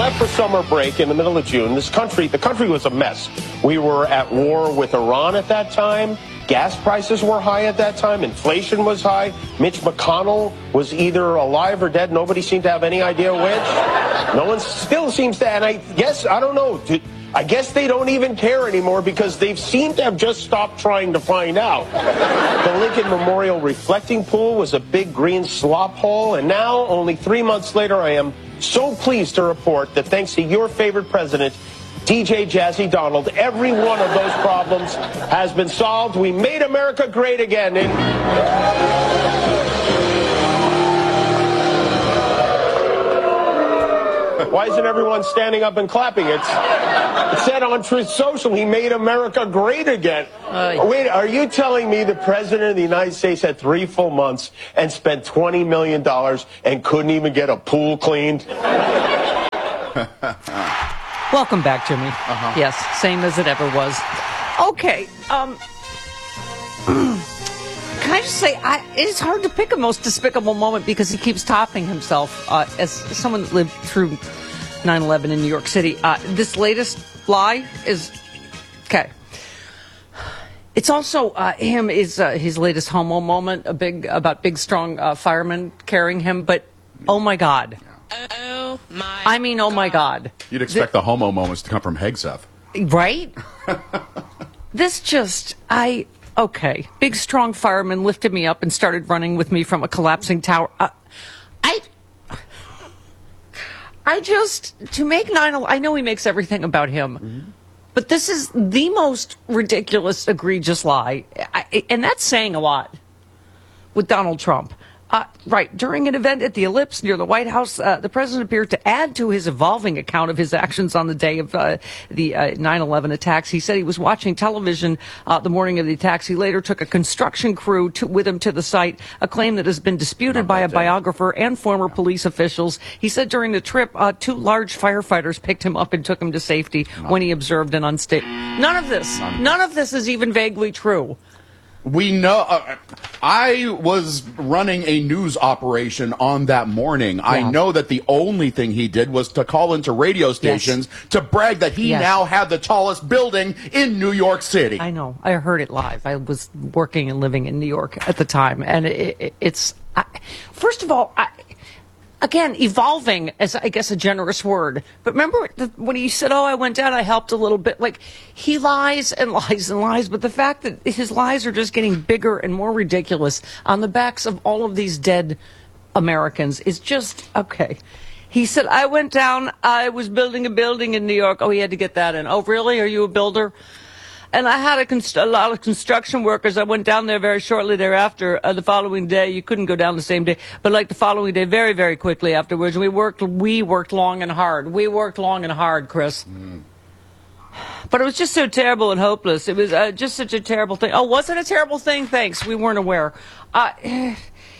left for summer break in the middle of June. The country was a mess. We were at war with Iran at that time. Gas prices were high at that time. Inflation was high. Mitch McConnell was either alive or dead. Nobody seemed to have any idea which. No one still seems to. And I don't know. I guess they don't even care anymore because they've seemed to have just stopped trying to find out. The Lincoln Memorial Reflecting Pool was a big green slop hole. And now, only 3 months later, I am so pleased to report that thanks to your favorite president, DJ Jazzy Donald, every one of those problems has been solved. We made America great again. Why isn't everyone standing up and clapping? It said on Truth Social, he made America great again. Wait, are you telling me the president of the United States had 3 full months and spent $20 million and couldn't even get a pool cleaned? Welcome back, Jimmy. Yes, same as it ever was. Okay, can I just say, it's hard to pick a most despicable moment because he keeps topping himself. As someone that lived through 9/11 in New York City, this latest lie is okay. It's also his latest homo moment, about big strong firemen carrying him. But oh my God. Oh my God. You'd expect the homo moments to come from Hegseth. Right? Okay. Big, strong fireman lifted me up and started running with me from a collapsing tower. To make 9/11, I know he makes everything about him, but this is the most ridiculous, egregious lie. And that's saying a lot with Donald Trump. Right. During an event at the Ellipse near the White House, the president appeared to add to his evolving account of his actions on the day of the 9/11 attacks. He said he was watching television the morning of the attacks. He later took a construction crew with him to the site, a claim that has been disputed by a biographer and former police officials. He said during the trip, 2 large firefighters picked him up and took him to safety when he observed an unstable. None of this is even vaguely true. We know. I was running a news operation on that morning. Yeah. I know that the only thing he did was to call into radio stations to brag that he now had the tallest building in New York City. I know. I heard it live. I was working and living in New York at the time. And it's first of all, again, evolving is, I guess, a generous word. But remember when he said, I went down, I helped a little bit. Like, he lies and lies and lies. But the fact that his lies are just getting bigger and more ridiculous on the backs of all of these dead Americans is just, okay. He said, I went down, I was building a building in New York. Oh, he had to get that in. Oh, really? Are you a builder? And I had a lot of construction workers. I went down there very shortly thereafter. The following day, you couldn't go down the same day, but like the following day, very, very quickly afterwards. We worked long and hard. We worked long and hard, Chris. But it was just so terrible and hopeless. It was just such a terrible thing. Oh, was it a terrible thing? Thanks. We weren't aware. Okay.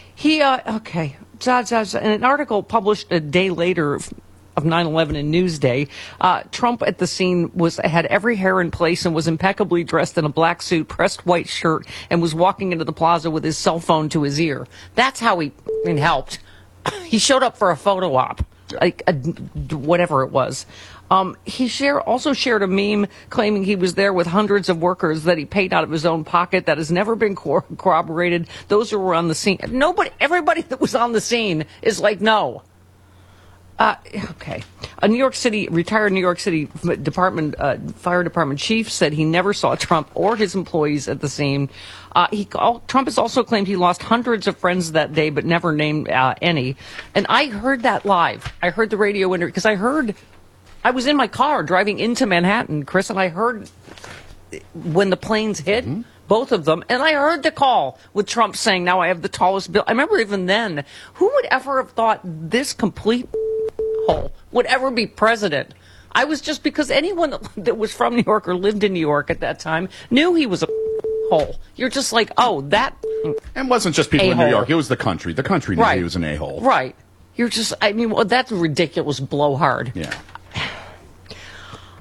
In an article published a day later of 9/11 in Newsday, Trump at the scene had every hair in place and was impeccably dressed in a black suit, pressed white shirt, and was walking into the plaza with his cell phone to his ear. That's how he helped. He showed up for a photo op, whatever it was. He also shared a meme claiming he was there with hundreds of workers that he paid out of his own pocket. That has never been corroborated. Those who were on the scene, everybody that was on the scene is like, no. Okay. A retired New York City fire department chief said he never saw Trump or his employees at the scene. Trump has also claimed he lost hundreds of friends that day, but never named any. And I heard that live. I heard the radio interview because I was in my car driving into Manhattan, Chris, and I heard when the planes hit. Both of them. And I heard the call with Trump saying, now I have the tallest building. I remember even then, who would ever have thought this complete hole would ever be president? I was just because anyone that was from New York or lived in New York at that time knew he was a hole. You're just like, that. And it wasn't just people in New York. It was the country. The country knew he was an a-hole. Right. You're just, that's ridiculous blowhard. Yeah.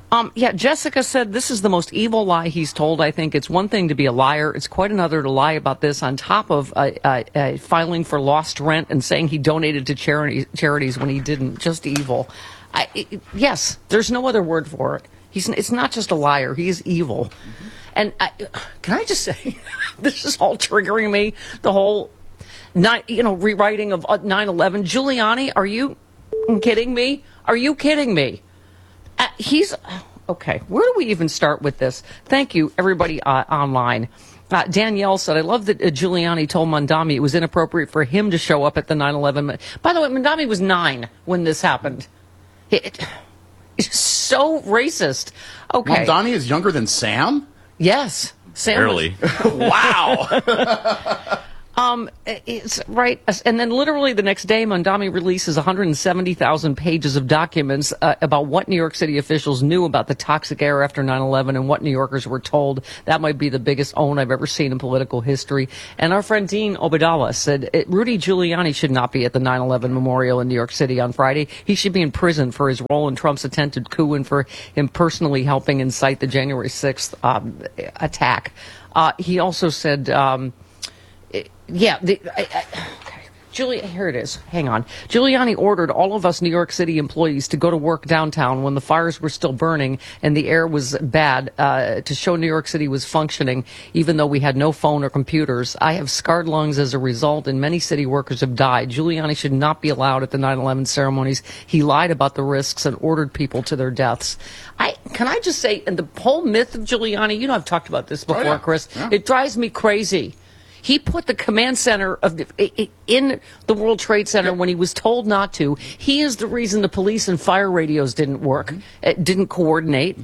Yeah, Jessica said this is the most evil lie he's told. I think it's one thing to be a liar. It's quite another to lie about this on top of filing for lost rent and saying he donated to charities when he didn't. Just evil. Yes, there's no other word for it. It's not just a liar. He is evil. Mm-hmm. And can I just say, this is all triggering me. The whole, rewriting of 9/11. Giuliani, are you kidding me? Are you kidding me? He's okay. Where do we even start with this? Thank you, everybody online. Danielle said, I love that Giuliani told Mondami it was inappropriate for him to show up at the 9/11. By the way, Mondami was 9 when this happened. It's so racist. Okay. Mondami is younger than Sam? Yes. Sam Barely. Wow. It's right. And then literally the next day, Mondami releases 170,000 pages of documents about what New York City officials knew about the toxic air after 9/11 and what New Yorkers were told. That might be the biggest own I've ever seen in political history. And our friend Dean Obeidallah said Rudy Giuliani should not be at the 9/11 memorial in New York City on Friday. He should be in prison for his role in Trump's attempted coup and for him personally helping incite the January 6th attack. He also said... here it is. Hang on. Giuliani ordered all of us New York City employees to go to work downtown when the fires were still burning and the air was bad to show New York City was functioning, even though we had no phone or computers. I have scarred lungs as a result, and many city workers have died. Giuliani should not be allowed at the 9/11 ceremonies. He lied about the risks and ordered people to their deaths. Can I just say, and the whole myth of Giuliani, I've talked about this before, Chris. Yeah. It drives me crazy. He put the command center in the World Trade Center when he was told not to. He is the reason the police and fire radios didn't work, didn't coordinate.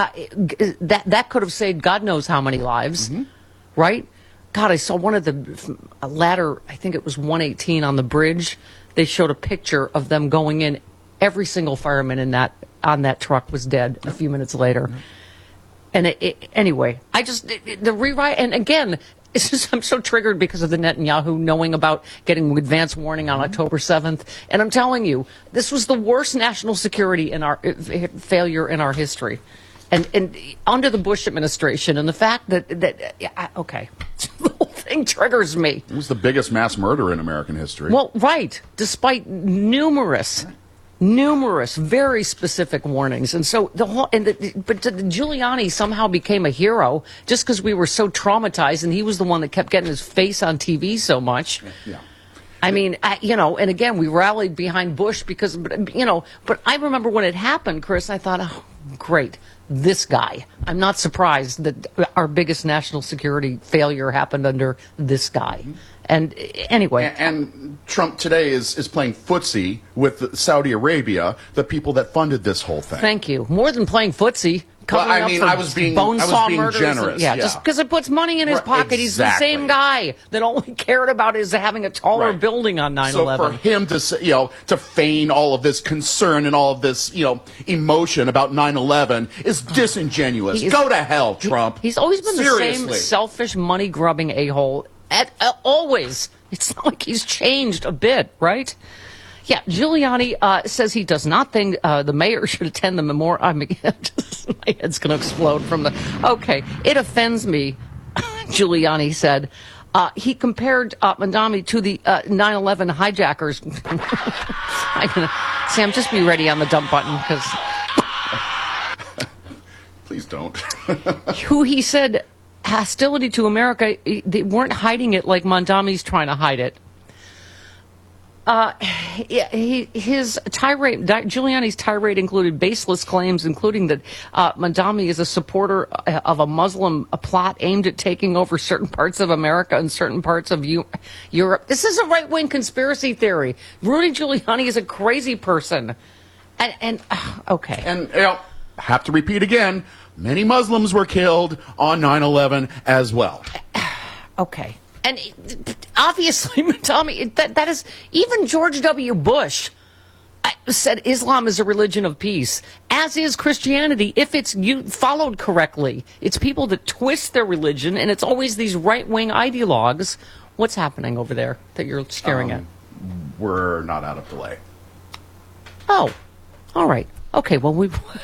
That could have saved God knows how many lives, right? God, I saw one of the ladder, I think it was 118 on the bridge. They showed a picture of them going in. Every single fireman on that truck was dead a few minutes later. And anyway, the rewrite, and again... I'm so triggered because of the Netanyahu knowing about getting advance warning on October 7th. And I'm telling you, this was the worst national security in our failure in our history. And under the Bush administration, and the fact that okay, the whole thing triggers me. It was the biggest mass murder in American history. Well, right, despite numerous very specific warnings. And so but Giuliani somehow became a hero just because we were so traumatized, and he was the one that kept getting his face on TV so much. Yeah. I mean, and again, we rallied behind Bush but I remember when it happened, Chris, I thought, oh, great, this guy. I'm not surprised that our biggest national security failure happened under this guy. And anyway. And Trump today is playing footsie with Saudi Arabia, the people that funded this whole thing. Thank you. More than playing footsie. I was being generous. Just because it puts money in his pocket. Exactly. He's the same guy that only cared about having a taller building on 9/11. So for him to say, to feign all of this concern and all of this, emotion about 9/11 is disingenuous. Go to hell, Trump. He's always been the same selfish, money-grubbing a-hole. Always. It's not like he's changed a bit, right? Yeah, Giuliani says he does not think the mayor should attend the memorial. My head's going to explode from the... Okay, it offends me, Giuliani said. He compared Mondami to the 9/11 hijackers. Sam, just be ready on the dump button, because... Please don't. Who he said... hostility to America, they weren't hiding it like Mondami's trying to hide it. His tirade, Giuliani's tirade included baseless claims, including that Mondami is a supporter of a Muslim plot aimed at taking over certain parts of America and certain parts of Europe. This is a right-wing conspiracy theory. Rudy Giuliani is a crazy person. Okay. And, have to repeat again, many Muslims were killed on 9/11 as well. Okay. And obviously, Tommy, that is, even George W. Bush said Islam is a religion of peace, as is Christianity, if it's followed correctly. It's people that twist their religion, and it's always these right-wing ideologues. What's happening over there that you're staring at? We're not out of delay. Oh, all right. Okay, well,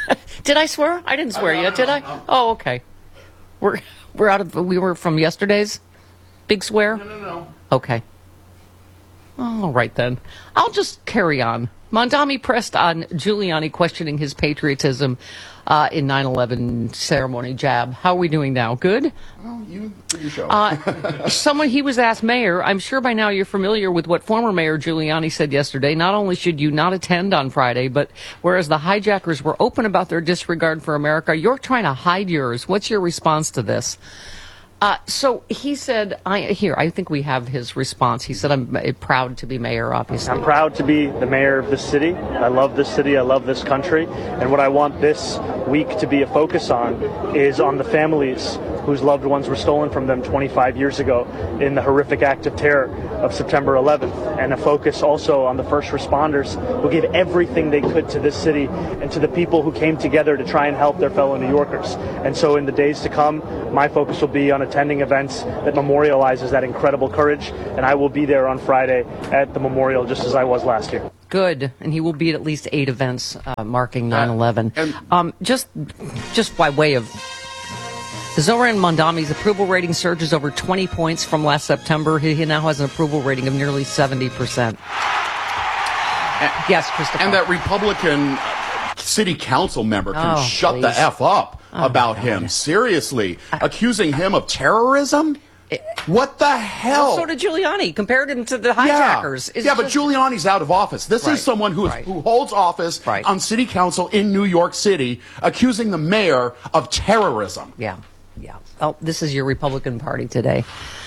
Did I swear? I didn't swear yet, did I? Oh, okay. We were from yesterday's big swear? No. Okay. All right, then. I'll just carry on. Mondami pressed on Giuliani questioning his patriotism in 9/11 ceremony. Jab. How are we doing now? Good? Well, you do your show. He was asked, Mayor, I'm sure by now you're familiar with what former Mayor Giuliani said yesterday. Not only should you not attend on Friday, but whereas the hijackers were open about their disregard for America, you're trying to hide yours. What's your response to this? So he said, I think we have his response. He said, I'm proud to be mayor, obviously. I'm proud to be the mayor of this city. I love this city. I love this country. And what I want this week to be a focus on is on the families whose loved ones were stolen from them 25 years ago in the horrific act of terror of September 11th. And a focus also on the first responders who gave everything they could to this city and to the people who came together to try and help their fellow New Yorkers. And so in the days to come, my focus will be on attending events that memorializes that incredible courage, and I will be there on Friday at the memorial just as I was last year. Good, and he will be at least 8 events marking 9/11. Just by way of Zoran Mondami's approval rating surges over 20 points from last September. He now has an approval rating of nearly 70%. Yes, Christopher. And that Republican city council member can shut the F up about him. Seriously. Accusing him of terrorism? What the hell? Well, so did Giuliani. Compared him to the hijackers. But Giuliani's out of office. This is someone who holds office on city council in New York City, accusing the mayor of terrorism. Yeah. Oh, this is your Republican Party today.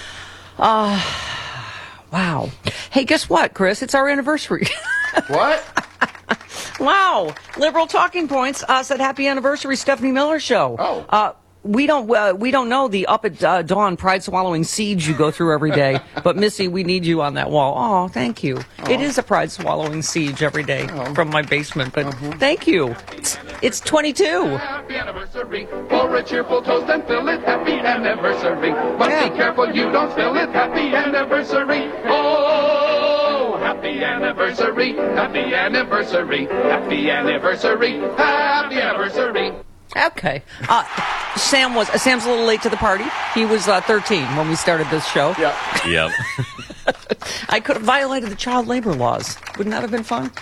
Wow. Hey, guess what, Chris? It's our anniversary. What? Wow. Liberal Talking Points said happy anniversary, Stephanie Miller Show. Oh. We don't know the up at dawn pride swallowing siege you go through every day, but Missy, we need you on that wall. Oh, thank you. It is a pride swallowing siege every day from my basement, but thank you. It's 22. Happy anniversary. Pour a cheerful toast and fill it. Happy anniversary. But be careful you don't spill it. Happy anniversary. Oh, happy anniversary. Happy anniversary. Happy anniversary. Happy anniversary. Okay. Sam's a little late to the party. He was 13 when we started this show. Yep. I could have violated the child labor laws. Wouldn't that have been fun?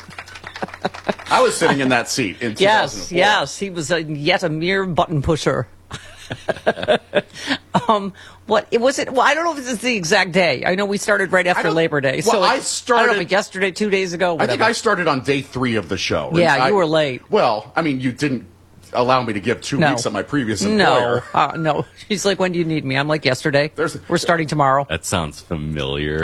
I was sitting in that seat in 2004. Yes. He was yet a mere button pusher. What was it? Well, I don't know if this is the exact day. I know we started right after Labor Day. Well, so I started. I don't know if yesterday, 2 days ago. Whatever. I think I started on day 3 of the show. Yeah, you were late. Well, I mean, you didn't allow me to give 2 weeks at my previous employer. No. She's like, when do you need me? I'm like, yesterday. We're starting tomorrow. That sounds familiar.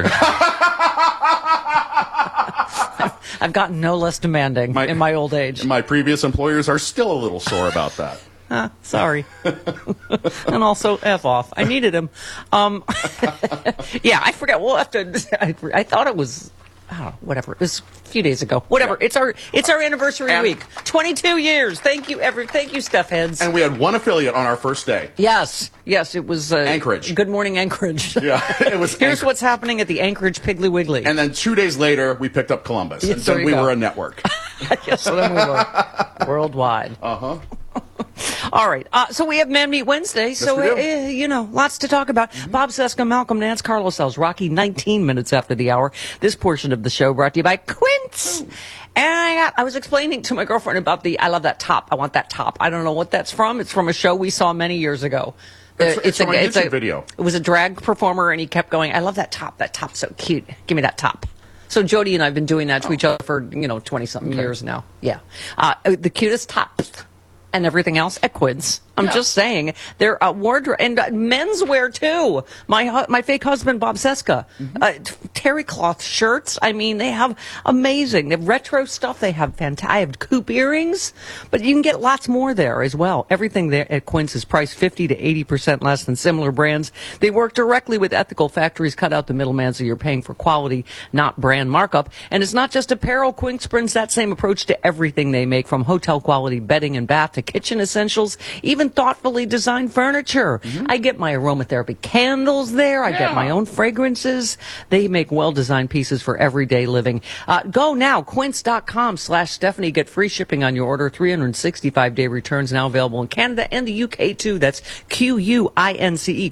I've gotten no less demanding in my old age. My previous employers are still a little sore about that. Sorry. And also, F off. I needed him. Yeah, I forgot. We'll have to. I thought it was. Whatever. It was a few days ago. Whatever. Yeah. It's our anniversary week. 22 years. Thank you, Thank you, Steph Heads. And we had one affiliate on our first day. Yes. It was Anchorage. Good morning, Anchorage. Yeah, it was. Here's what's happening at the Anchorage Piggly Wiggly. And then 2 days later, we picked up Columbus, and then we were a network. Yes, so then we were worldwide. All right. So we have Man Meet Wednesday. Yes, so, lots to talk about. Bob Cesca, Malcolm Nance, Carlos Els Rocky, 19 minutes after the hour. This portion of the show brought to you by Quince. And I was explaining to my girlfriend about I love that top. I want that top. I don't know what that's from. It's from a show we saw many years ago. It's from a YouTube video. It was a drag performer, and he kept going, I love that top. That top's so cute. Give me that top. So Jody and I have been doing that to each other for, 20-something years now. Yeah. The cutest tops and everything else at Quince. I'm just saying, they're wardrobe and menswear too. My fake husband Bob Cesca, terry cloth shirts. I mean, they have amazing. They have retro stuff. They have I have coupe earrings, but you can get lots more there as well. Everything there at Quince is priced 50 to 80% less than similar brands. They work directly with ethical factories, cut out the middleman, so you're paying for quality, not brand markup. And it's not just apparel. Quince brings that same approach to everything they make, from hotel quality bedding and bath to kitchen essentials, even even thoughtfully designed furniture. I get my aromatherapy candles there. I get my own fragrances. They make well-designed pieces for everyday living. Go now, quince.com/Stephanie. Get free shipping on your order. 365-day returns now available in Canada and the UK too. That's QUINCE,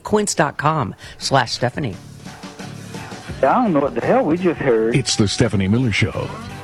quince.com/Stephanie. I don't know what the hell we just heard. It's the Stephanie Miller Show.